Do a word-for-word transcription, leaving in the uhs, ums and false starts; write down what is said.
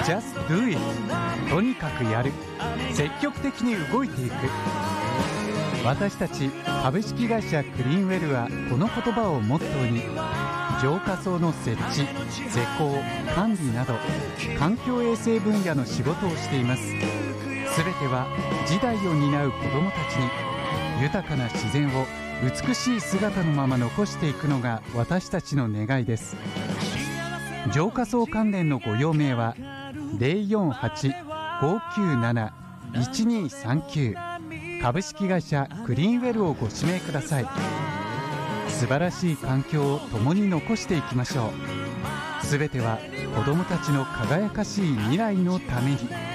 Just do it とにかくやる、積極的に動いていく。私たち株式会社クリーンウェルはこの言葉をモットーに浄化槽の設置、施工、管理など環境衛生分野の仕事をしています。すべては次代を担う子どもたちに豊かな自然を美しい姿のまま残していくのが私たちの願いです。浄化槽関連のご用命は ゼロよんはち ごきゅうなな いちにさんきゅう 株式会社クリーンウェルをご指名ください。素晴らしい環境を共に残していきましょう。すべては子どもたちの輝かしい未来のために。